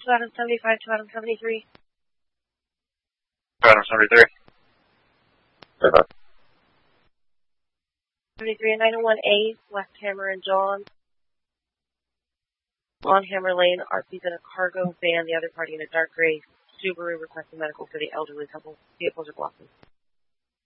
2 Adam 75, 2 Adam 73. 2 Adam 73. 73 and 901A, West Hammer and John. On Hammer Lane, RP's in a cargo van, the other party in a dark gray Subaru requesting medical for the elderly couple. Vehicles are blocking.